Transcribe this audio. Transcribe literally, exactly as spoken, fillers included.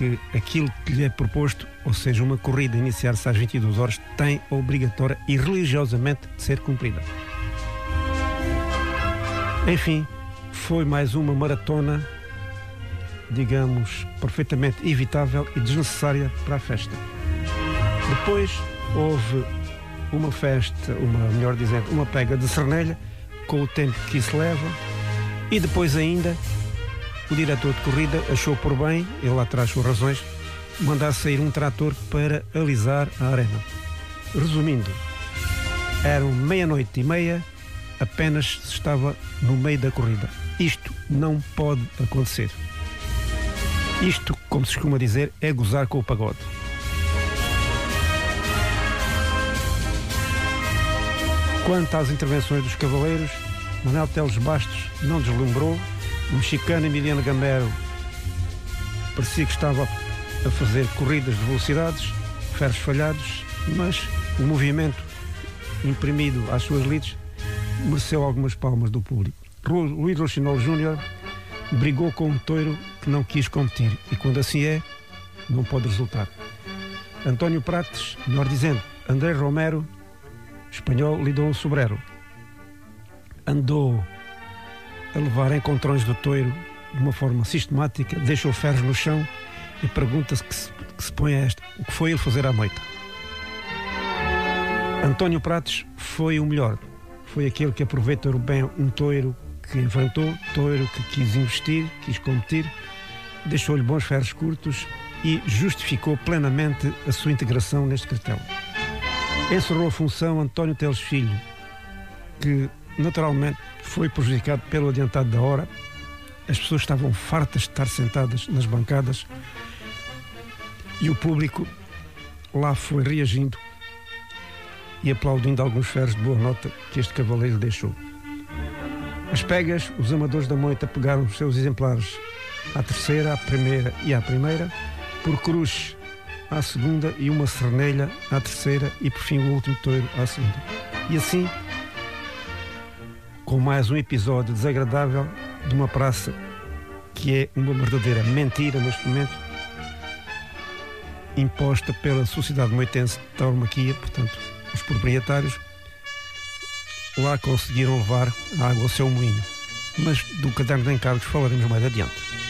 que aquilo que lhe é proposto, ou seja, uma corrida a iniciar-se às vinte e duas horas, tem obrigatória e religiosamente de ser cumprida. Enfim, foi mais uma maratona, digamos, perfeitamente evitável e desnecessária para a festa. Depois houve uma festa, uma, melhor dizendo, uma pega de cernelha, com o tempo que isso leva, e depois ainda o diretor de corrida achou por bem, ele lá traz suas razões, mandar sair um trator para alisar a arena. Resumindo, eram meia-noite e meia, apenas se estava no meio da corrida. Isto não pode acontecer. Isto, como se costuma dizer, é gozar com o pagode. Quanto às intervenções dos cavaleiros, Manuel Teles Bastos não deslumbrou. O mexicano Emiliano Gamero parecia que estava a fazer corridas de velocidades, ferros falhados, mas o movimento imprimido às suas lides mereceu algumas palmas do público. Luís Rochinol Júnior brigou com um touro que não quis competir, e quando assim é, não pode resultar. António Prates, melhor dizendo, André Romero, espanhol, lidou o sobrero. Andou a levar encontrões do touro de uma forma sistemática, deixou ferros no chão e pergunta-se que se, que se põe a esta, o que foi ele fazer à moita. António Prates foi o melhor, foi aquele que aproveitou bem um touro que enfrentou, touro que quis investir, quis competir, deixou-lhe bons ferros curtos e justificou plenamente a sua integração neste cartel. Encerrou a função António Teles Filho, que naturalmente foi prejudicado pelo adiantado da hora. As pessoas estavam fartas de estar sentadas nas bancadas e o público lá foi reagindo e aplaudindo alguns ferros de boa nota que este cavaleiro deixou. As pegas, os amadores da moita pegaram os seus exemplares à terceira, à primeira e à primeira, por cruz à segunda e uma cernelha à terceira e por fim o último touro à segunda. E assim, com mais um episódio desagradável de uma praça que é uma verdadeira mentira neste momento, imposta pela Sociedade Moitense de Tauromaquia, portanto, os proprietários lá conseguiram levar a água ao seu moinho. Mas do caderno de encargos falaremos mais adiante.